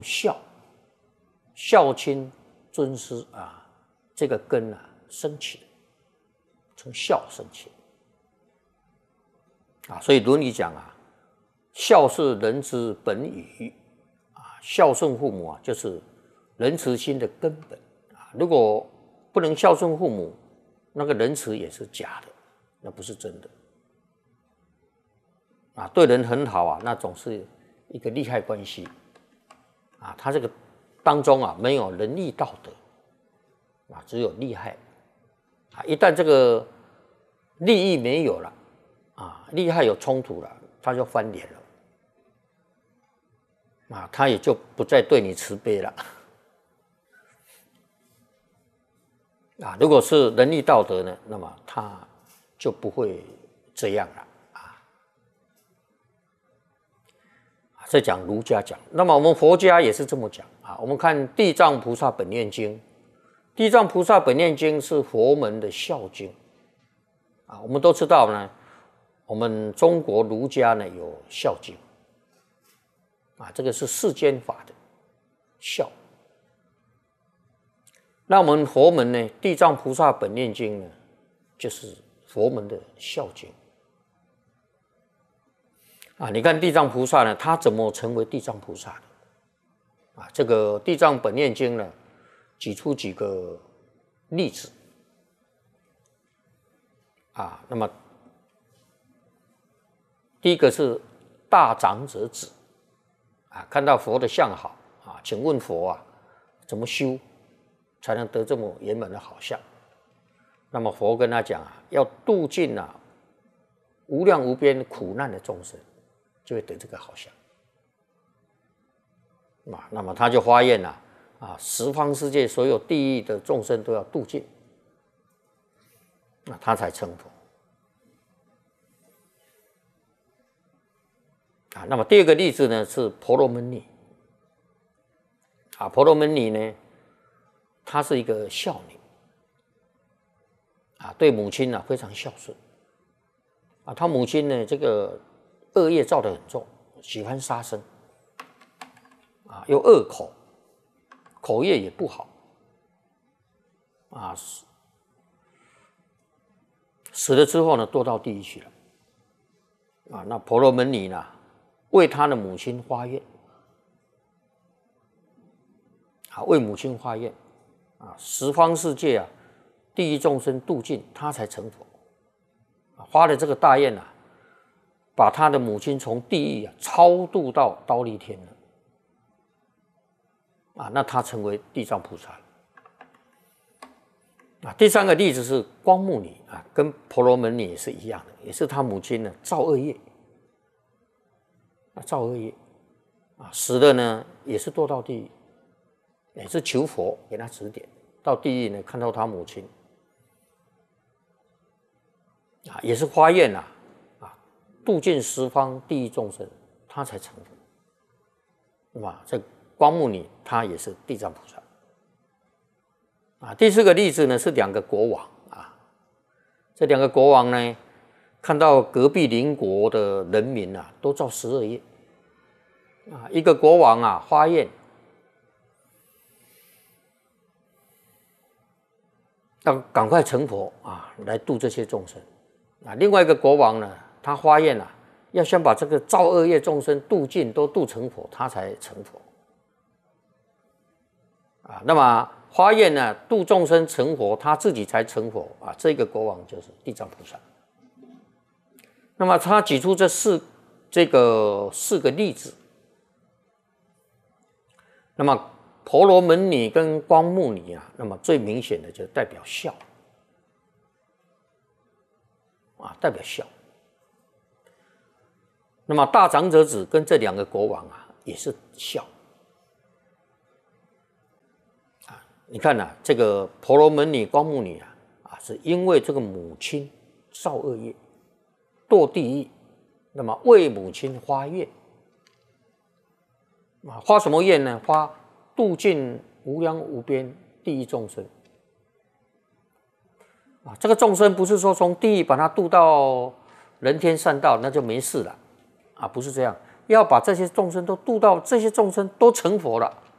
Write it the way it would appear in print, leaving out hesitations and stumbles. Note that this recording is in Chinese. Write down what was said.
孝亲尊师啊，这个根啊升起，从孝升起啊，所以《论语》讲啊，孝是人之本与啊，孝顺父母啊，就是仁慈心的根本啊。如果不能孝顺父母，那个仁慈也是假的，那不是真的啊。对人很好啊，那总是一个利害关系啊，他这个当中啊没有仁义道德啊，只有利害啊。一旦这个利益没有了啊，利害有冲突了，他就翻脸了啊，他也就不再对你慈悲了啊。如果是仁义道德呢，那么他就不会这样了。在讲儒家讲，那么我们佛家也是这么讲啊。我们看《地藏菩萨本愿经》，《地藏菩萨本愿经》是佛门的孝经啊。我们都知道呢，我们中国儒家呢有孝经啊，这个是世间法的孝。那我们佛门呢，《地藏菩萨本愿经》呢，就是佛门的孝经。啊，你看地藏菩萨呢，他怎么成为地藏菩萨的？啊，这个《地藏本愿经》呢，举出几个例子。啊，那么第一个是大长者子，啊，看到佛的相好啊，请问佛啊，怎么修才能得这么圆满的好相？那么佛跟他讲啊，要度尽啊无量无边苦难的众生。就会得这个好相啊，那么他就发愿了啊，十方世界所有地狱的众生都要度尽，那他才成佛啊。那么第二个例子呢是婆罗门女啊，婆罗门女呢，她是一个孝女啊，对母亲啊非常孝顺啊，她母亲呢这个恶业造得很重，喜欢杀生啊，又恶口，口业也不好啊，死了之后呢，堕到地狱去了啊。那婆罗门女呢，为她的母亲发愿啊，为母亲发愿啊，十方世界啊，地狱众生度尽，她才成佛啊，发了这个大愿啊。把他的母亲从地狱啊超度到忉利天了啊，那他成为地藏菩萨了啊。第三个例子是光目女啊，跟婆罗门女也是一样的，也是他母亲呢造恶业啊，造恶业啊，死了呢也是堕到地狱，也是求佛给他指点，到地狱呢看到他母亲啊，也是发愿啊。度尽十方地狱众生，他才成佛。那么这光目女，她也是地藏菩萨。啊，第四个例子呢是两个国王啊，这两个国王呢，看到隔壁邻国的人民啊都造十恶业啊，一个国王啊发愿要赶快成佛啊，来度这些众生啊，另外一个国王呢。他发愿啊，要先把这个造恶业众生度尽，都度成佛，他才成佛啊。那么发愿呢，度众生成佛，他自己才成佛啊。这个国王就是地藏菩萨。那么他举出这四个例子。那么婆罗门女跟光目女啊，那么最明显的就代表孝啊，代表孝。那么大长者子跟这两个国王啊，也是孝啊。你看啊，这个婆罗门女、光目女啊，是因为这个母亲造恶业，堕地狱，那么为母亲发愿啊，发什么愿呢？发度尽无量无边地狱众生啊。这个众生不是说从地狱把他渡到人天善道，那就没事了。啊，不是这样， 要把这些众生都度到，这些众生都成佛了。